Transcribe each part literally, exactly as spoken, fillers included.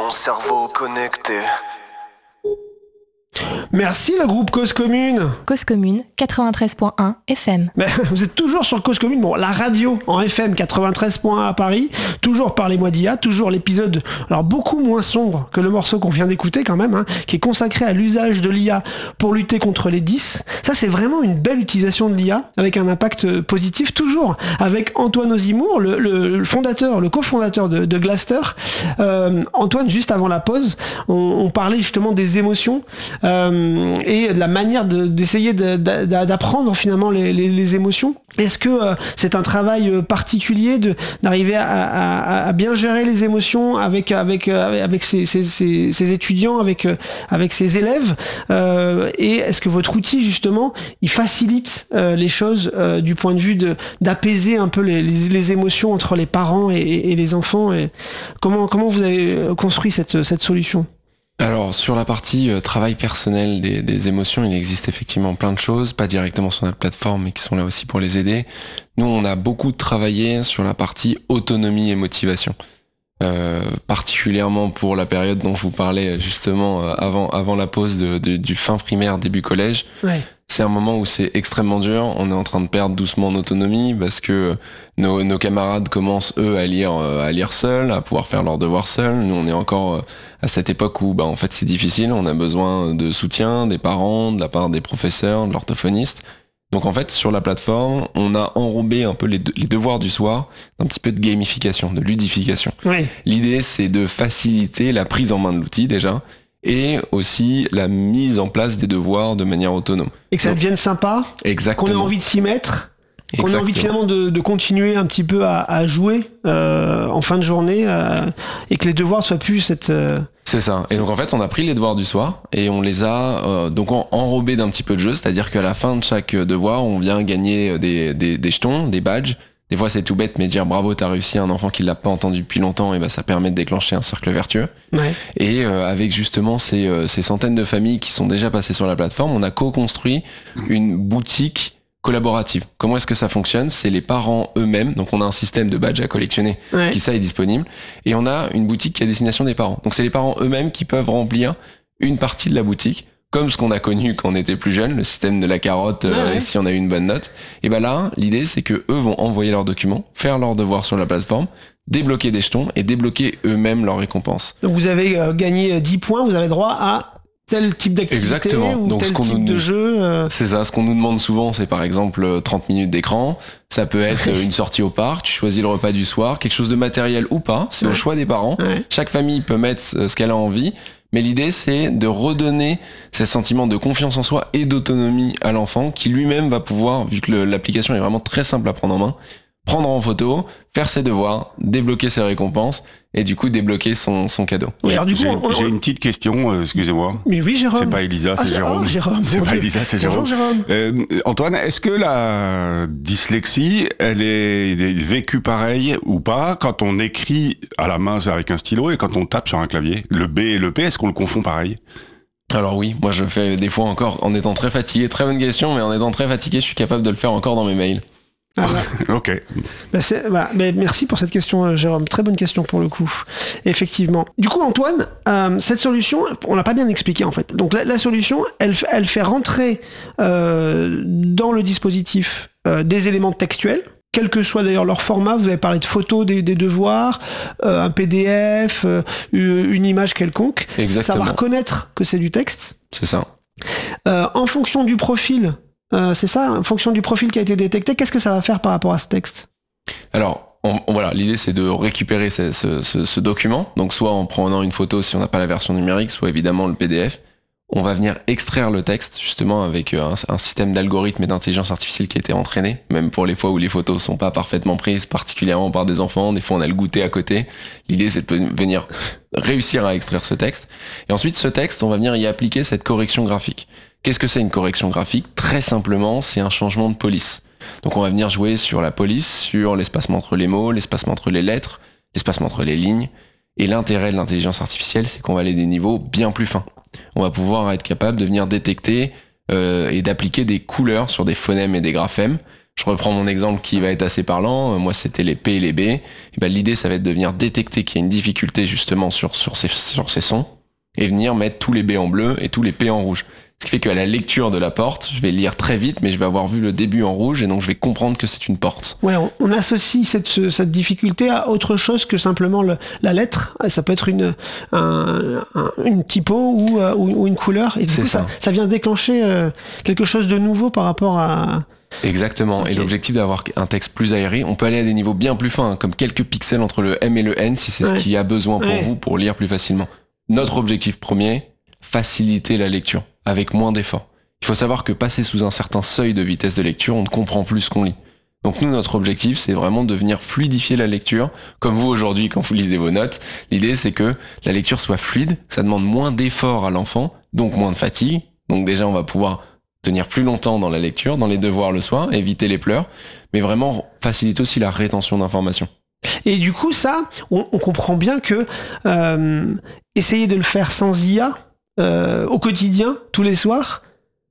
mon cerveau connecté. Merci le groupe Cause Commune. Cause Commune, quatre-vingt-treize point un F M. Mais vous êtes toujours sur Cause Commune, bon, la radio en F M quatre-vingt-treize point un à Paris, toujours Parlez-moi d'I A, toujours l'épisode, alors beaucoup moins sombre que le morceau qu'on vient d'écouter quand même, hein, qui est consacré à l'usage de l'I A pour lutter contre les dix. Ça c'est vraiment une belle utilisation de l'I A, avec un impact positif, toujours avec Antoine Ozimour, le, le, le fondateur, le cofondateur de, de Glaster. Euh, Antoine, juste avant la pause, on, on parlait justement des émotions, Euh, et de la manière de, d'essayer de, de, d'apprendre finalement les, les, les émotions. Est-ce que euh, c'est un travail particulier de, d'arriver à, à, à bien gérer les émotions avec, avec, avec ses, ses, ses, ses étudiants, avec, avec ses élèves, euh, et est-ce que votre outil justement il facilite euh, les choses euh, du point de vue de, d'apaiser un peu les, les, les émotions entre les parents et, et les enfants, et comment, comment vous avez construit cette, cette solution ? Alors sur la partie euh, travail personnel des, des émotions, il existe effectivement plein de choses, pas directement sur notre plateforme, mais qui sont là aussi pour les aider. Nous, on a beaucoup travaillé sur la partie autonomie et motivation, euh, particulièrement pour la période dont je vous parlais justement euh, avant avant la pause de, de, du fin primaire, début collège. Ouais. C'est un moment où c'est extrêmement dur, on est en train de perdre doucement en autonomie parce que nos, nos camarades commencent eux à lire à lire seuls, à pouvoir faire leurs devoirs seuls. Nous on est encore à cette époque où bah en fait c'est difficile, on a besoin de soutien des parents, de la part des professeurs, de l'orthophoniste. Donc en fait sur la plateforme, on a enrobé un peu les, de, les devoirs du soir d'un petit peu de gamification, de ludification. Ouais. L'idée c'est de faciliter la prise en main de l'outil déjà, et aussi la mise en place des devoirs de manière autonome. Et que ça devienne sympa, exactement. Qu'on ait envie de s'y mettre, qu'on exactement. ait envie de, finalement de, de continuer un petit peu à, à jouer euh, en fin de journée, euh, et que les devoirs soient plus cette... Euh... C'est ça. Et donc en fait on a pris les devoirs du soir et on les a euh, donc enrobés d'un petit peu de jeu, c'est-à-dire qu'à la fin de chaque devoir on vient gagner des, des, des jetons, des badges. Des fois c'est tout bête, mais dire bravo t'as réussi à un enfant qui l'a pas entendu depuis longtemps, et ben ça permet de déclencher un cercle vertueux. Ouais. Et euh, avec justement ces, euh, ces centaines de familles qui sont déjà passées sur la plateforme, on a co-construit une boutique collaborative. Comment est-ce que ça fonctionne ? C'est les parents eux-mêmes, donc on a un système de badges à collectionner Ouais. qui ça est disponible, et on a une boutique qui est à destination des parents. Donc c'est les parents eux-mêmes qui peuvent remplir une partie de la boutique, comme ce qu'on a connu quand on était plus jeune, le système de la carotte, ouais, euh, ouais. si on a eu une bonne note. Et ben là, l'idée c'est que eux vont envoyer leurs documents, faire leurs devoirs sur la plateforme, débloquer des jetons et débloquer eux-mêmes leurs récompenses. Donc vous avez euh, gagné dix points, vous avez droit à tel type d'activité. Exactement. Ou Donc, tel ce qu'on type nous- de jeu. euh. C'est ça, ce qu'on nous demande souvent, c'est par exemple trente minutes d'écran, ça peut être une sortie au parc, tu choisis le repas du soir, quelque chose de matériel ou pas, c'est Ouais. au choix des parents. Ouais. Chaque famille peut mettre ce qu'elle a envie, mais l'idée c'est de redonner ce sentiment de confiance en soi et d'autonomie à l'enfant qui lui-même va pouvoir, vu que le- l'application est vraiment très simple à prendre en main, prendre en photo, faire ses devoirs, débloquer ses récompenses et du coup débloquer son, son cadeau. Oui, alors du coup, J'ai on- on- j'ai une petite question, euh, excusez-moi. Mais oui, Jérôme. C'est pas Elisa, Ah, c'est Jérôme. oh, Jérôme. C'est Mon pas Dieu. Elisa, c'est Bonjour, Jérôme. Jérôme. Euh, Antoine, est-ce que la dyslexie, elle est vécue pareil ou pas quand on écrit à la main avec un stylo et quand on tape sur un clavier ? Le B et le P, est-ce qu'on le confond pareil ? Alors oui, moi je fais des fois encore, en étant très fatigué, très bonne question, mais en étant très fatigué, je suis capable de le faire encore dans mes mails. Ah, bah. Ok. Bah, c'est- bah, mais merci pour cette question, euh, Jérôme. Très bonne question pour le coup. Effectivement. Du coup, Antoine, euh, cette solution, on l'a pas bien expliqué en fait. Donc la, la solution, elle, f- elle fait rentrer euh, dans le dispositif euh, des éléments textuels, quel que soit d'ailleurs leur format. Vous avez parlé de photos des, des devoirs, euh, un P D F, euh, une image quelconque. Exactement. Ça va reconnaître que c'est du texte. C'est ça. Euh, en fonction du profil, euh, c'est ça, en fonction du profil qui a été détecté, qu'est-ce que ça va faire par rapport à ce texte ? Alors, on- on- voilà, l'idée c'est de récupérer ce, ce- ce- ce document, donc soit en prenant une photo si on n'a pas la version numérique, soit évidemment le P D F. On va venir extraire le texte justement avec un, un système d'algorithme et d'intelligence artificielle qui a été entraîné, même pour les fois où les photos sont pas parfaitement prises, particulièrement par des enfants, des fois on a le goûter à côté. L'idée c'est de venir réussir à extraire ce texte. Et ensuite ce texte, on va venir y appliquer cette correction graphique. Qu'est-ce que c'est une correction graphique ? Très simplement, c'est un changement de police. Donc on va venir jouer sur la police, sur l'espacement entre les mots, l'espacement entre les lettres, l'espacement entre les lignes. Et l'intérêt de l'intelligence artificielle, c'est qu'on va aller à des niveaux bien plus fins. On va pouvoir être capable de venir détecter euh, et d'appliquer des couleurs sur des phonèmes et des graphèmes. Je reprends mon exemple qui va être assez parlant. Moi, c'était les P et les B. Et ben, l'idée, ça va être de venir détecter qu'il y a une difficulté justement sur, sur, ces, sur ces sons et venir mettre tous les B en bleu et tous les P en rouge. Ce qui fait qu'à la lecture de la porte, je vais lire très vite, mais je vais avoir vu le début en rouge et donc je vais comprendre que c'est une porte. Ouais, on, on associe cette, cette difficulté à autre chose que simplement le, la lettre. Ça peut être une, un, un, une typo ou, euh, ou, ou une couleur. Et du c'est coup, ça. ça, ça vient déclencher euh, quelque chose de nouveau par rapport à... Exactement. Okay. Et l'objectif d'avoir un texte plus aéré, on peut aller à des niveaux bien plus fins, hein, comme quelques pixels entre le M et le N, si c'est ouais. ce qu'il y a besoin pour ouais. vous pour lire plus facilement. Notre objectif premier, faciliter la lecture avec moins d'efforts. Il faut savoir que passer sous un certain seuil de vitesse de lecture, on ne comprend plus ce qu'on lit. Donc nous, notre objectif, c'est vraiment de venir fluidifier la lecture, comme vous aujourd'hui quand vous lisez vos notes. L'idée, c'est que la lecture soit fluide, que ça demande moins d'efforts à l'enfant, donc moins de fatigue. Donc déjà, on va pouvoir tenir plus longtemps dans la lecture, dans les devoirs le soir, éviter les pleurs, mais vraiment faciliter aussi la rétention d'informations. Et du coup, ça, on, on comprend bien que euh, essayer de le faire sans I A, Euh, au quotidien, tous les soirs,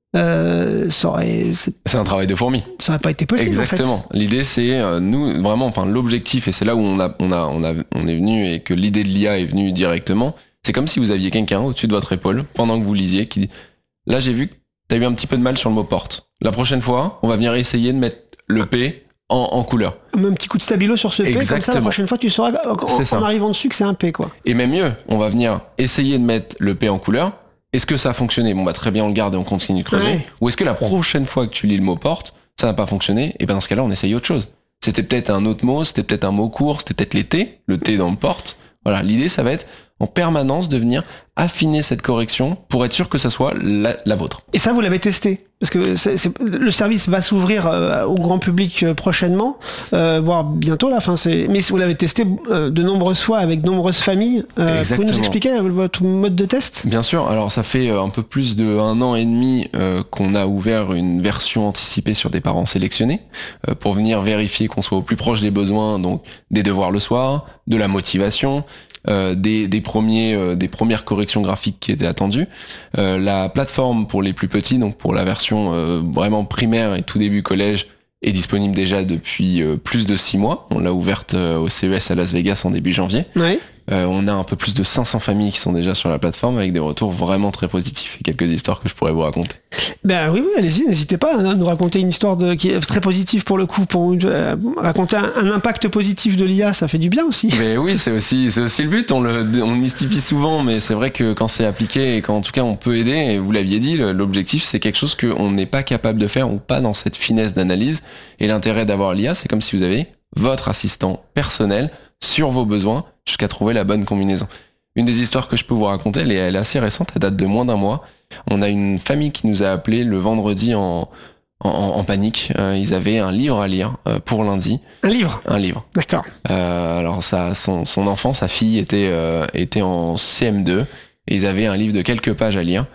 euh, ça aurait... C'est... c'est un travail de fourmi. Ça n'aurait pas été possible. Exactement. En fait. L'idée, c'est euh, nous vraiment, enfin l'objectif, et c'est là où on a, on a, on a, on est venu et que l'idée de l'I A est venue directement. C'est comme si vous aviez quelqu'un au-dessus de votre épaule pendant que vous lisiez qui dit là, j'ai vu que t'as eu un petit peu de mal sur le mot porte. La prochaine fois, on va venir essayer de mettre le P en, en couleur. Un petit coup de stabilo sur ce P, Exactement. Comme ça, la prochaine fois, tu sauras en, en arrivant dessus que c'est un P, quoi. Et même mieux, on va venir essayer de mettre le P en couleur. Est-ce que ça a fonctionné? Bon bah très bien, on le garde et on continue de creuser. Ouais. Ou est-ce que la prochaine fois que tu lis le mot porte, ça n'a pas fonctionné? Et ben dans ce cas-là, on essaye autre chose. C'était peut-être un autre mot, c'était peut-être un mot court, c'était peut-être les T, le T dans le porte. Voilà, l'idée, ça va être en permanence de venir affiner cette correction pour être sûr que ça soit la, la vôtre. Et ça, vous l'avez testé? Parce que c'est, c'est, le service va s'ouvrir euh, au grand public euh, prochainement, euh, voire bientôt. Là, enfin, c'est, mais vous l'avez testé euh, de nombreuses fois avec de nombreuses familles. Euh, Exactement. Pouvez nous expliquer euh, votre mode de test? Bien sûr. Alors, ça fait un peu plus de un an et demi euh, qu'on a ouvert une version anticipée sur des parents sélectionnés euh, pour venir vérifier qu'on soit au plus proche des besoins, donc des devoirs le soir, de la motivation. Euh, des, des, premiers, euh, des premières corrections graphiques qui étaient attendues. Euh, la plateforme pour les plus petits, donc pour la version euh, vraiment primaire et tout début collège, est disponible déjà depuis euh, plus de six mois. On l'a ouverte euh, au C E S à Las Vegas en début janvier. Ouais. Euh, on a un peu plus de cinq cents familles qui sont déjà sur la plateforme avec des retours vraiment très positifs et quelques histoires que je pourrais vous raconter. Ben oui, oui, allez-y, n'hésitez pas à nous raconter une histoire de, qui est très positive pour le coup, pour euh, raconter un, un impact positif de l'I A, ça fait du bien aussi. Mais oui, c'est aussi, c'est aussi le but, on le, on le mystifie souvent, mais c'est vrai que quand c'est appliqué et qu'en tout cas on peut aider, et vous l'aviez dit, l'objectif c'est quelque chose qu'on n'est pas capable de faire ou pas dans cette finesse d'analyse, et l'intérêt d'avoir l'I A, c'est comme si vous avez votre assistant personnel sur vos besoins jusqu'à trouver la bonne combinaison. Une des histoires que je peux vous raconter, elle est, elle est assez récente, elle date de moins d'un mois. On a une famille qui nous a appelé le vendredi en, en, en panique. Euh, ils avaient un livre à lire euh, pour lundi. Un livre? Un livre. D'accord. Euh, alors ça, son, son enfant, sa fille était, euh, était en C M deux et ils avaient un livre de quelques pages à lire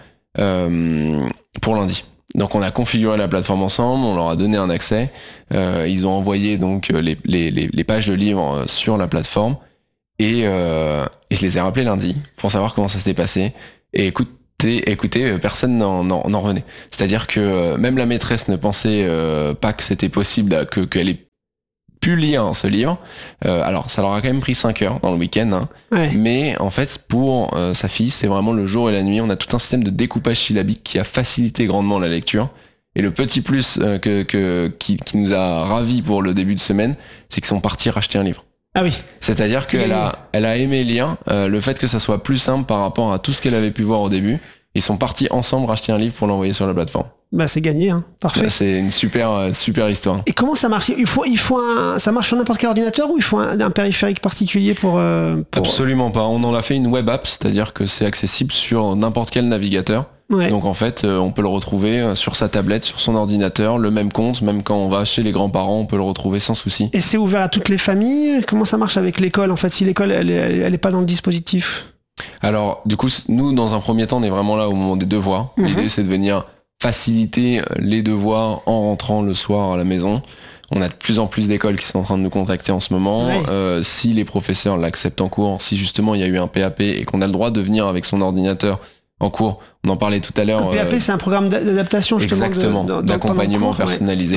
euh, pour lundi. Donc on a configuré la plateforme ensemble, on leur a donné un accès, euh, ils ont envoyé donc les, les, les pages de livres sur la plateforme et, euh, et je les ai rappelés lundi pour savoir comment ça s'était passé. Et écoutez, écoutez personne n'en, n'en, n'en revenait. C'est-à-dire que même la maîtresse ne pensait euh, pas que c'était possible que, qu'elle ait pu lire ce livre. Euh, alors ça leur a quand même pris cinq heures dans le week-end, hein. Ouais. Mais en fait pour euh, sa fille c'est vraiment le jour et la nuit. On a tout un système de découpage syllabique qui a facilité grandement la lecture. Et le petit plus euh, que, que, qui, qui nous a ravis pour le début de semaine, c'est qu'ils sont partis racheter un livre. Ah oui. C'est-à-dire qu'elle a, elle a aimé lire, euh, le fait que ça soit plus simple par rapport à tout ce qu'elle avait pu voir au début. Ils sont partis ensemble racheter un livre pour l'envoyer sur la plateforme. Bah c'est gagné, hein. Parfait. C'est une super, super histoire. Et comment ça marche? Il faut, il faut un, ça marche sur n'importe quel ordinateur ou il faut un, un périphérique particulier pour, euh, pour... Absolument pas. On en a fait une web app, c'est-à-dire que c'est accessible sur n'importe quel navigateur. Ouais. Donc en fait, on peut le retrouver sur sa tablette, sur son ordinateur, le même compte, même quand on va chez les grands-parents, on peut le retrouver sans souci. Et c'est ouvert à toutes les familles? Comment ça marche avec l'école en fait, si l'école elle, elle, elle est pas dans le dispositif? Alors du coup, nous dans un premier temps, on est vraiment là au moment des devoirs. Mm-hmm. L'idée c'est de venir faciliter les devoirs en rentrant le soir à la maison. On a de plus en plus d'écoles qui sont en train de nous contacter en ce moment. Ouais. Euh, si les professeurs l'acceptent en cours, si justement il y a eu un P A P et qu'on a le droit de venir avec son ordinateur en cours, on en parlait tout à l'heure. Un P A P, euh, c'est un programme d'adaptation justement. Exactement, de, de, d'accompagnement personnalisé. Ouais.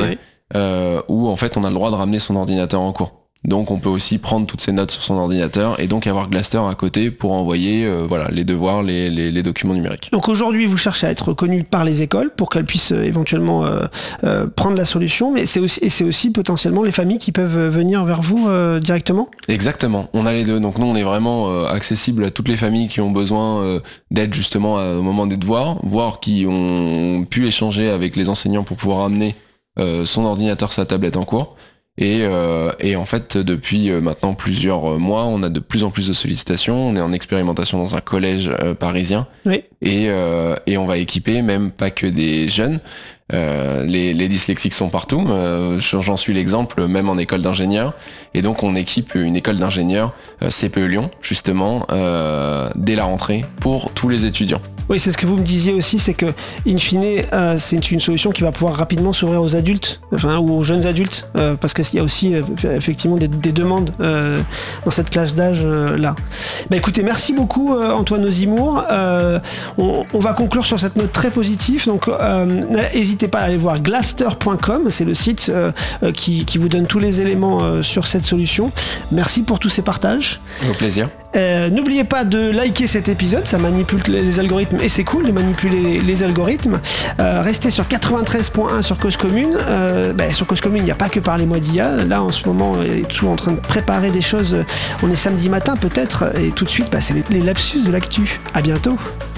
euh, où en fait on a le droit de ramener son ordinateur en cours. Donc on peut aussi prendre toutes ces notes sur son ordinateur et donc avoir Glaster à côté pour envoyer euh, voilà, les devoirs, les, les, les documents numériques. Donc aujourd'hui vous cherchez à être reconnu par les écoles pour qu'elles puissent euh, éventuellement euh, euh, prendre la solution, mais c'est aussi, et c'est aussi potentiellement les familles qui peuvent venir vers vous euh, directement ? Exactement, on a les deux. Donc nous on est vraiment euh, accessible à toutes les familles qui ont besoin euh, d'aide justement à, au moment des devoirs, voire qui ont pu échanger avec les enseignants pour pouvoir amener euh, son ordinateur, sa tablette en cours. Et, euh, et en fait, depuis euh, maintenant plusieurs mois, on a de plus en plus de sollicitations. On est en expérimentation dans un collège euh, parisien. Oui. Et, euh, et on va équiper même pas que des jeunes. Euh, les, les dyslexiques sont partout. Euh, j'en suis l'exemple, même en école d'ingénieur. Et donc, on équipe une école d'ingénieurs euh, C P E Lyon, justement, euh, dès la rentrée, pour tous les étudiants. Oui, c'est ce que vous me disiez aussi, c'est que, in fine, euh, c'est une solution qui va pouvoir rapidement s'ouvrir aux adultes, enfin, ou aux jeunes adultes, euh, parce qu'il y a aussi euh, effectivement des, des demandes euh, dans cette classe d'âge euh, là. Bah écoutez, merci beaucoup euh, Antoine Ozimour. Euh, on, on va conclure sur cette note très positive, donc euh, n'hésitez pas à aller voir glaster point com, c'est le site euh, qui, qui vous donne tous les éléments euh, sur cette solution. Merci pour tous ces partages. Au plaisir. Euh, n'oubliez pas de liker cet épisode, ça manipule les algorithmes et c'est cool de manipuler les, les algorithmes. Euh, restez sur quatre-vingt-treize point un sur Cause Commune. Euh, bah, sur Cause Commune, il n'y a pas que parler moi d'I A. Là, en ce moment, on est toujours en train de préparer des choses. On est samedi matin peut-être, et tout de suite, bah, c'est les, les lapsus de l'actu. À bientôt.